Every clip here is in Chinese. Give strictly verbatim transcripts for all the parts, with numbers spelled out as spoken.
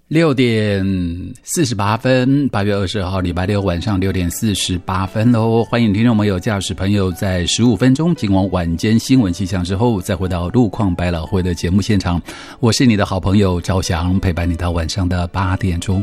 六点四十八分，八月二十号礼拜六晚上六点四十八分喽！欢迎听众朋友、驾驶朋友在十五分钟听完晚间新闻气象之后，再回到路况百老汇的节目现场。我是你的好朋友赵翔，陪伴你到晚上的八点钟。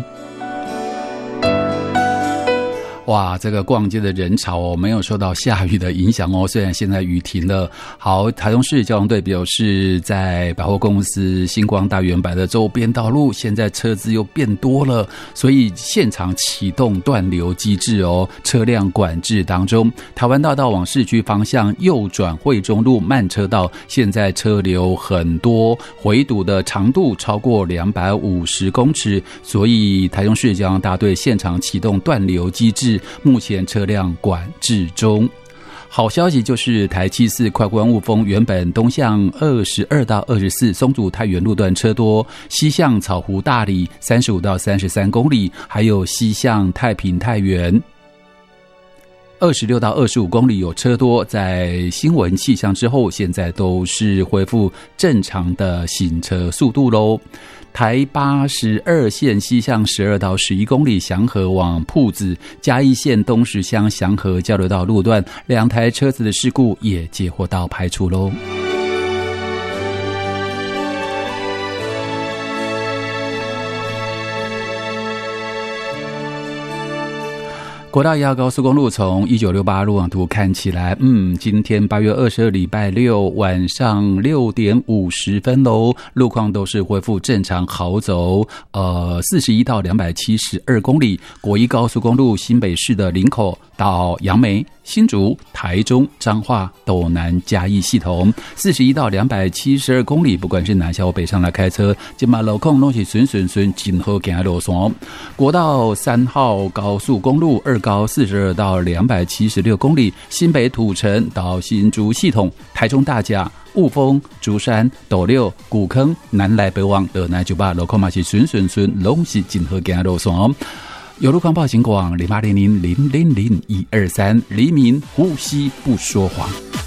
哇，这个逛街的人潮哦，没有受到下雨的影响哦。虽然现在雨停了，好，台中市交通队表示，在百货公司星光大圆柏的周边道路，现在车子又变多了，所以现场启动断流机制哦，车辆管制当中。台湾大道往市区方向右转惠中路慢车道，现在车流很多，回堵的长度超过两百五十公尺，所以台中市交通大队现场启动断流机制。目前车辆管制中。好消息就是台七四快关雾峰原本东向二十二到二十四松竹太原路段车多，西向草湖大里三十五到三十三公里，还有西向太平太原二十六到二十五公里有车多，在新闻气象之后，现在都是恢复正常的行车速度咯。台八十二线西向十二到十一公里祥和往朴子，嘉义县东石乡祥和交流道路段，两台车子的事故也接获到排除咯。国道一号高速公路从一九六八路网图看起来，嗯，今天八月二十二礼拜六晚上六点五十分喽，路况都是恢复正常好走，呃，四十一到两百七十二公里。国一高速公路新北市的林口到杨梅、新竹、台中、彰化、斗南、嘉义系统，四十一到两百七十二公里，不管是南下或北上来开车，今嘛路况都是顺顺顺，真好行的路线。国道三号高速公路二高四十二到两百七十六公里，新北土城到新竹系统，台中大甲、雾峰、竹山、斗六、古坑、南来北往的南九八路况嘛是顺顺顺，拢是真好行的路线。有路况报警广零八零零零零零一二三，黎明呼吸不说谎。